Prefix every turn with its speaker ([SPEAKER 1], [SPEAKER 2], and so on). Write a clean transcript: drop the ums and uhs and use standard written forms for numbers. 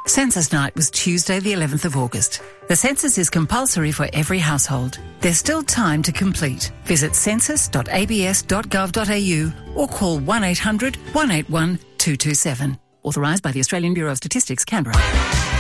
[SPEAKER 1] Census night was Tuesday the 11th of August. The census is compulsory for every household. There's still time to complete. Visit census.abs.gov.au or call 1800 181 227. Authorised by the Australian Bureau of Statistics, Canberra.